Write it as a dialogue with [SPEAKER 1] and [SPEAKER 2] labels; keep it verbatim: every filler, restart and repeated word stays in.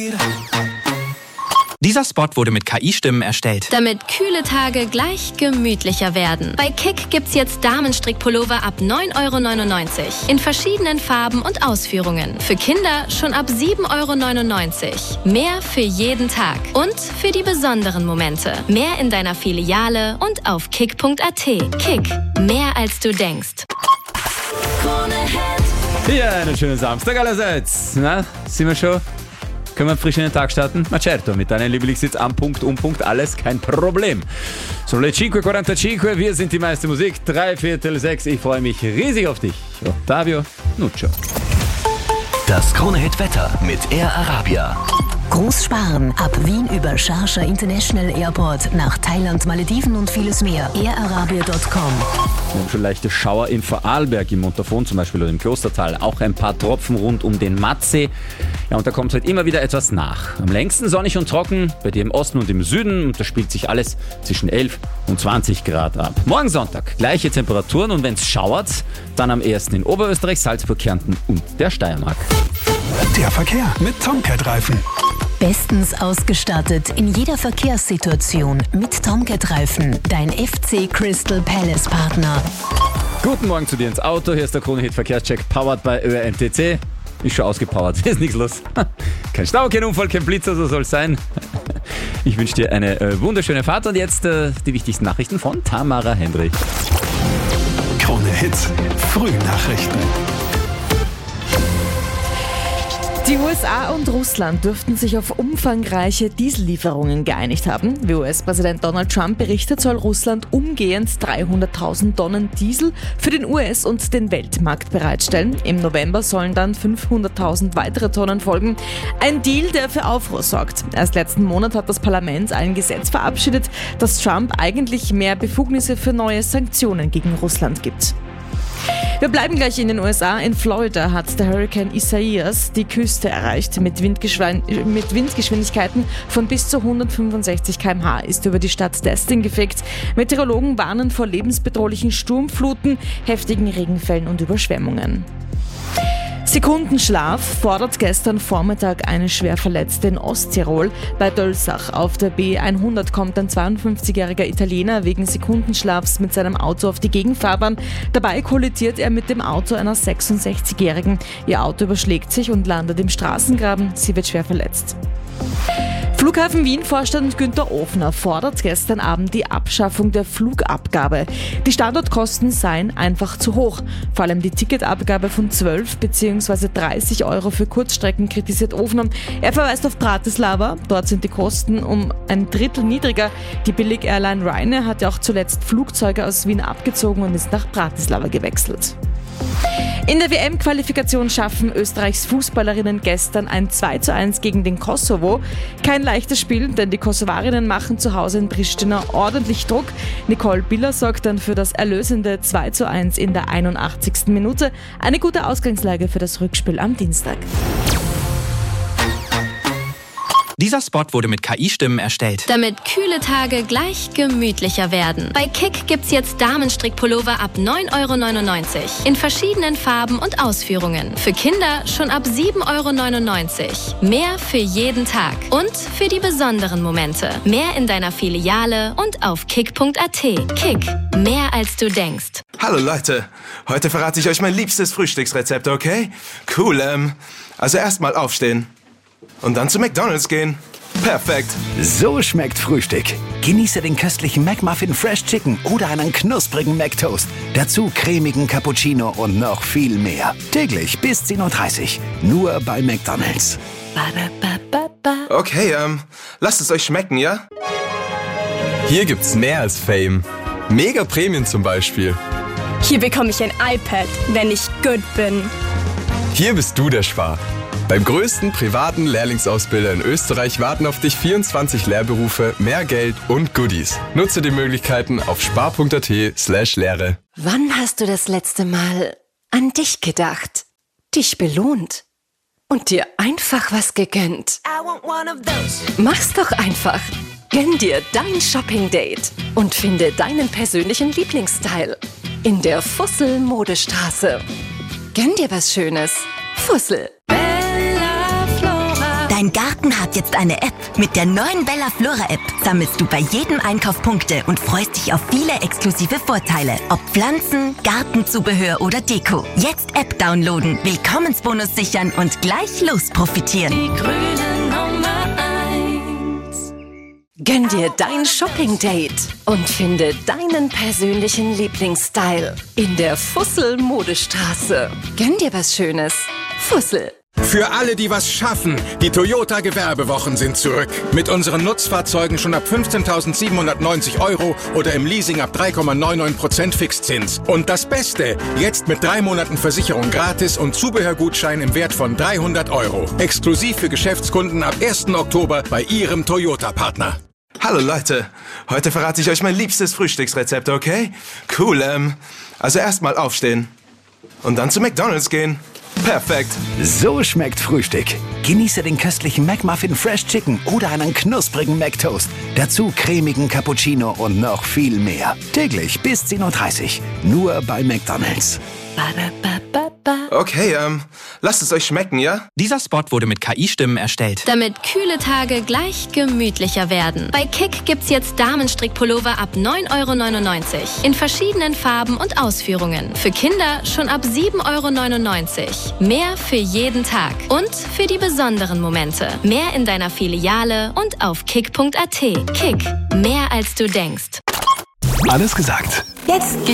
[SPEAKER 1] Dieser Spot wurde mit K I-Stimmen erstellt.
[SPEAKER 2] Damit kühle Tage gleich gemütlicher werden. Bei Kick gibt's jetzt Damenstrickpullover ab neun Euro neunundneunzig. In verschiedenen Farben und Ausführungen. Für Kinder schon ab sieben Euro neunundneunzig. Mehr für jeden Tag. Und für die besonderen Momente. Mehr in deiner Filiale und auf kick punkt a t. Kick. Mehr als du denkst.
[SPEAKER 3] Ja, einen schönen Samstag allerseits. Na, sind wir schon? Können wir frisch in den Tag starten? Ma certo, mit deinem Lieblingssitz am Punkt, um Punkt, alles kein Problem. Sono cinque e quarantacinque, wir sind die meiste Musik, drei Viertel sechs, ich freue mich riesig auf dich. Ottavio Nuccio.
[SPEAKER 4] Das Krone-Hit-Wetter mit Air Arabia.
[SPEAKER 5] Groß sparen. Ab Wien über Sharjah International Airport nach Thailand, Malediven und vieles mehr. air arabia punkt com.
[SPEAKER 3] Wir haben schon leichte Schauer in Vorarlberg, im Montafon zum Beispiel oder im Klostertal. Auch ein paar Tropfen rund um den Mattsee. Ja, und da kommt halt immer wieder etwas nach. Am längsten sonnig und trocken, bei dir im Osten und im Süden. Und da spielt sich alles zwischen elf und zwanzig Grad ab. Morgen Sonntag gleiche Temperaturen und wenn es schauert, dann am ehesten in Oberösterreich, Salzburg, Kärnten und der Steiermark.
[SPEAKER 6] Der Verkehr mit Tomcat-Reifen.
[SPEAKER 5] Bestens ausgestattet in jeder Verkehrssituation mit Tomcat-Reifen, dein F C Crystal Palace Partner.
[SPEAKER 3] Guten Morgen zu dir ins Auto. Hier ist der Krone-Hit Verkehrscheck, powered by Ö R N T C. Ist schon ausgepowert, hier ist nichts los. Kein Stau, kein Unfall, kein Blitzer, so soll es sein. Ich wünsche dir eine äh, wunderschöne Fahrt und jetzt äh, die wichtigsten Nachrichten von Tamara Hendrich.
[SPEAKER 6] Krone-Hit Frühnachrichten.
[SPEAKER 7] Die U S A und Russland dürften sich auf umfangreiche Diesellieferungen geeinigt haben. Wie U S-Präsident Donald Trump berichtet, soll Russland umgehend dreihunderttausend Tonnen Diesel für den U S- und den Weltmarkt bereitstellen. Im November sollen dann fünfhunderttausend weitere Tonnen folgen. Ein Deal, der für Aufruhr sorgt. Erst letzten Monat hat das Parlament ein Gesetz verabschiedet, das Trump eigentlich mehr Befugnisse für neue Sanktionen gegen Russland gibt. Wir bleiben gleich in den U S A. In Florida hat der Hurrikan Isaias die Küste erreicht. Mit, Windgeschw- mit Windgeschwindigkeiten von bis zu hundertfünfundsechzig Kilometer pro Stunde ist über die Stadt Destin gefegt. Meteorologen warnen vor lebensbedrohlichen Sturmfluten, heftigen Regenfällen und Überschwemmungen. Sekundenschlaf fordert gestern Vormittag eine Schwerverletzte in Osttirol. Bei Dölsach auf der B hundert kommt ein zweiundfünfzigjähriger Italiener wegen Sekundenschlafs mit seinem Auto auf die Gegenfahrbahn. Dabei kollidiert er mit dem Auto einer sechsundsechzigjährigen. Ihr Auto überschlägt sich und landet im Straßengraben. Sie wird schwer verletzt. Flughafen Wien-Vorstand Günther Ofner fordert gestern Abend die Abschaffung der Flugabgabe. Die Standortkosten seien einfach zu hoch. Vor allem die Ticketabgabe von zwölf bzw. dreißig Euro für Kurzstrecken kritisiert Ofner. Er verweist auf Bratislava. Dort sind die Kosten um ein Drittel niedriger. Die Billig-Airline Ryanair hat ja auch zuletzt Flugzeuge aus Wien abgezogen und ist nach Bratislava gewechselt. In der W M-Qualifikation schaffen Österreichs Fußballerinnen gestern ein zwei zu eins gegen den Kosovo. Kein leichtes Spiel, denn die Kosovarinnen machen zu Hause in Pristina ordentlich Druck. Nicole Biller sorgt dann für das erlösende zwei zu eins in der einundachtzigsten Minute. Eine gute Ausgangslage für das Rückspiel am Dienstag.
[SPEAKER 1] Dieser Spot wurde mit K I-Stimmen erstellt.
[SPEAKER 2] Damit kühle Tage gleich gemütlicher werden. Bei Kick gibt's jetzt Damenstrickpullover ab neun Euro neunundneunzig. In verschiedenen Farben und Ausführungen. Für Kinder schon ab sieben Euro neunundneunzig. Mehr für jeden Tag. Und für die besonderen Momente. Mehr in deiner Filiale und auf kick punkt a t. Kick. Mehr als du denkst.
[SPEAKER 8] Hallo Leute, heute verrate ich euch mein liebstes Frühstücksrezept, okay? Cool, ähm, also erstmal aufstehen. Und dann zu McDonald's gehen. Perfekt.
[SPEAKER 4] So schmeckt Frühstück. Genieße den köstlichen McMuffin Fresh Chicken oder einen knusprigen McToast. Dazu cremigen Cappuccino und noch viel mehr. Täglich bis zehn Uhr dreißig. Nur bei McDonald's.
[SPEAKER 8] Okay, ähm, lasst es euch schmecken, ja?
[SPEAKER 9] Hier gibt's mehr als Fame. Mega Prämien zum Beispiel.
[SPEAKER 10] Hier bekomme ich ein iPad, wenn ich gut bin.
[SPEAKER 9] Hier bist du der Spar. Beim größten privaten Lehrlingsausbilder in Österreich warten auf dich vierundzwanzig Lehrberufe, mehr Geld und Goodies. Nutze die Möglichkeiten auf spar punkt a t slash Lehre.
[SPEAKER 11] Wann hast du das letzte Mal an dich gedacht, dich belohnt und dir einfach was gegönnt? Mach's doch einfach. Gönn dir dein Shopping-Date und finde deinen persönlichen Lieblingsstyle in der Fussel-Modestraße. Gönn dir was Schönes. Fussel.
[SPEAKER 12] Dein Garten hat jetzt eine App. Mit der neuen Bella Flora App sammelst du bei jedem Einkauf Punkte und freust dich auf viele exklusive Vorteile. Ob Pflanzen, Gartenzubehör oder Deko. Jetzt App downloaden, Willkommensbonus sichern und gleich los profitieren.
[SPEAKER 11] Die grüne Nummer eins. Gönn dir dein Shopping-Date und finde deinen persönlichen Lieblingsstyle in der Fussel-Modestraße. Gönn dir was Schönes. Fussel.
[SPEAKER 13] Für alle, die was schaffen, die Toyota Gewerbewochen sind zurück. Mit unseren Nutzfahrzeugen schon ab fünfzehntausendsiebenhundertneunzig Euro oder im Leasing ab drei Komma neunundneunzig Prozent Fixzins. Und das Beste, jetzt mit drei Monaten Versicherung gratis und Zubehörgutschein im Wert von dreihundert Euro. Exklusiv für Geschäftskunden ab ersten Oktober bei Ihrem Toyota-Partner.
[SPEAKER 8] Hallo Leute, heute verrate ich euch mein liebstes Frühstücksrezept, okay? Cool, ähm, also erstmal aufstehen und dann zu McDonald's gehen. Perfekt.
[SPEAKER 4] So schmeckt Frühstück. Genieße den köstlichen McMuffin Fresh Chicken oder einen knusprigen McToast. Dazu cremigen Cappuccino und noch viel mehr. Täglich bis zehn Uhr dreißig. Nur bei McDonald's.
[SPEAKER 8] Okay, ähm, lasst es euch schmecken, ja?
[SPEAKER 1] Dieser Spot wurde mit K I-Stimmen erstellt.
[SPEAKER 2] Damit kühle Tage gleich gemütlicher werden. Bei Kick gibt's jetzt Damenstrickpullover ab neun Euro neunundneunzig. In verschiedenen Farben und Ausführungen. Für Kinder schon ab sieben Euro neunundneunzig. Mehr für jeden Tag. Und für die besonderen Momente. Mehr in deiner Filiale und auf kick punkt at. Kick. Mehr als du denkst.
[SPEAKER 6] Alles gesagt.
[SPEAKER 12] Jetzt